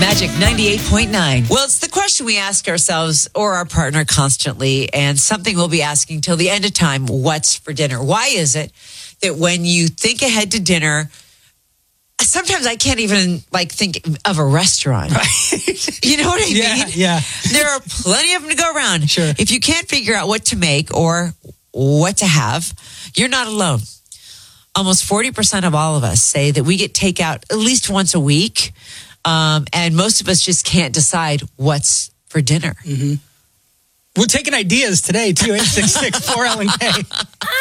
Magic 98.9. Well, it's the question we ask ourselves or our partner constantly, and something we'll be asking till the end of time. What's for dinner? Why is it that when you think ahead to dinner, sometimes I can't even think of a restaurant. You know what I mean? Yeah. There are plenty of them to go around. Sure. If you can't figure out what to make or what to have, you're not alone. Almost 40% of all of us say that we get takeout at least once a week. And most of us just can't decide what's for dinner. Mm-hmm. We're taking ideas today, too. 866-4LNK.